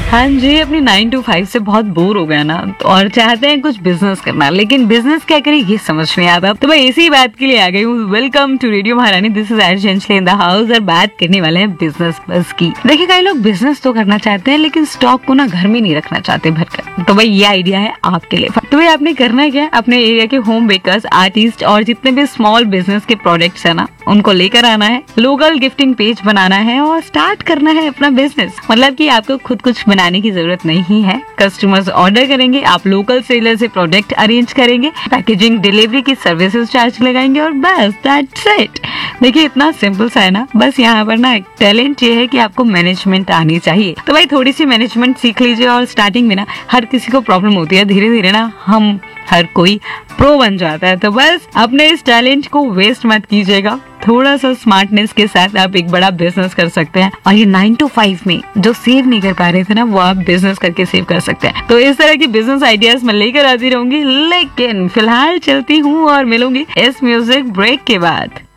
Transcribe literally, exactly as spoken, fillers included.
हाँ जी, अपनी nine to five से बहुत बोर हो गया ना, तो और चाहते हैं कुछ बिजनेस करना, लेकिन बिजनेस क्या करें ये समझ नहीं आता। तो मैं इसी बात के लिए आ गई हूँ। वेलकम टू रेडियो महारानी, this is are Chanchlani in the house और बात करने वाले हैं बिजनेस बस की। देखिए, कई लोग बिजनेस तो करना चाहते हैं लेकिन स्टॉक को ना घर में नहीं रखना चाहते भरकर। तो भाई ये आइडिया है आपके लिए। तो भाई आपने करना क्या, अपने एरिया के होम बेकर्स, आर्टिस्ट और जितने भी स्मॉल बिजनेस के प्रोडक्ट्स है ना, उनको लेकर आना है, लोकल गिफ्टिंग पेज बनाना है और स्टार्ट करना है अपना बिजनेस। मतलब कि आपको खुद कुछ बनाने की जरूरत नहीं है। कस्टमर्स ऑर्डर करेंगे, आप लोकल सेलर से प्रोडक्ट अरेंज करेंगे, पैकेजिंग, डिलीवरी की सर्विसेज चार्ज लगाएंगे और बस दैट्स इट। देखिए, इतना सिंपल सा है ना। बस यहाँ पर ना टैलेंट ये है कि आपको मैनेजमेंट आनी चाहिए। तो भाई थोड़ी सी मैनेजमेंट सीख लीजिए और स्टार्टिंग में ना हर किसी को प्रॉब्लम होती है, धीरे धीरे ना हम हर कोई प्रो बन जाता है। तो बस अपने इस टैलेंट को वेस्ट मत कीजिएगा। थोड़ा सा स्मार्टनेस के साथ आप एक बड़ा बिजनेस कर सकते हैं। और ये नाइन टू फाइव में जो सेव नहीं कर पा रहे थे ना, वो आप बिजनेस करके सेव कर सकते हैं। तो इस तरह की बिजनेस आइडियाज मैं लेकर आती रहूंगी, लेकिन फिलहाल चलती हूँ और मिलूंगी इस म्यूजिक ब्रेक के बाद।